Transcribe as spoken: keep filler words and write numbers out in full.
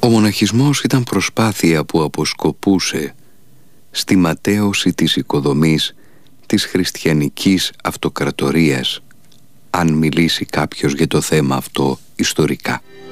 Ο μοναχισμός ήταν προσπάθεια που αποσκοπούσε στη ματαίωση της οικοδομής της χριστιανικής αυτοκρατορίας, αν μιλήσει κάποιος για το θέμα αυτό ιστορικά.